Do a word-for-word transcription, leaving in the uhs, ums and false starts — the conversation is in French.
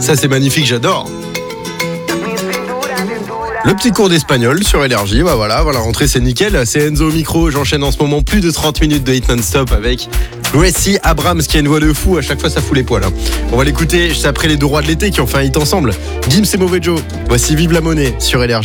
Ça c'est magnifique, j'adore. Le petit cours d'espagnol sur Énergie, bah voilà, voilà, rentrée c'est nickel. C'est Enzo au micro, j'enchaîne en ce moment plus de trente minutes de hit non-stop avec Gracie Abrams qui a une voix de fou, à chaque fois ça fout les poils. Hein. On va l'écouter juste après les deux rois de l'été qui ont fait un hit ensemble. Gims et Mauvais Joe, voici Vive la monnaie sur Énergie.